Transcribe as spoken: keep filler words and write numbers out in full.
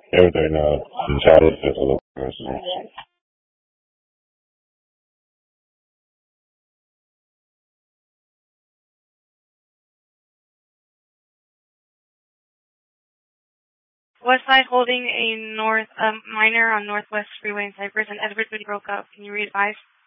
Everything now, the child is just a little person. Westside holding a north um, minor on Northwest Freeway in Cypress, and Edwardswood broke up. Can you read advise?